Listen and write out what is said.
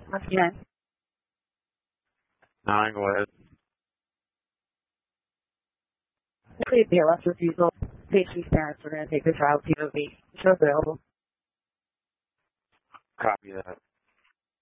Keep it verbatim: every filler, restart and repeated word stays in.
Once again. Nine, go ahead. Please be a left refusal. Patient's parents are going to take the child P O V. Show available. Copy that.